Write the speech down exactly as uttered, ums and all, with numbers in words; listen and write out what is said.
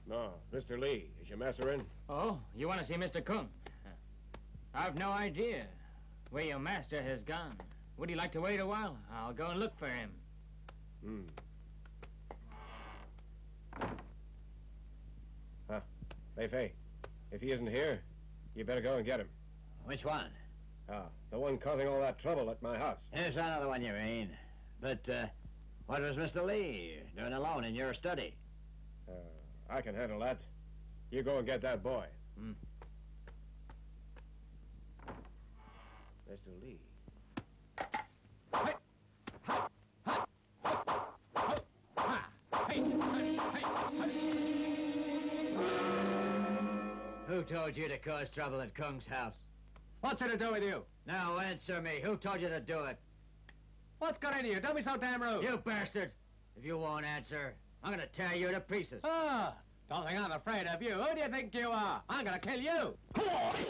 No, Mister Lee. Is your master in? Oh, you want to see Mister Kung? I've no idea where your master has gone. Would you like to wait a while? I'll go and look for him. Hmm. Huh. Fei Fei, if he isn't here, you better go and get him. Which one? Ah, the one causing all that trouble at my house. Here's another one, you mean. But, uh, what was Mister Lee doing alone in your study? Uh, I can handle that. You go and get that boy. Hmm. Mister Lee. Who told you to cause trouble at Kung's house? What's it to do with you? Now answer me. Who told you to do it? What's got into you? Don't be so damn rude. You bastard! If you won't answer, I'm gonna tear you to pieces. Ah, don't think I'm afraid of you. Who do you think you are? I'm gonna kill you.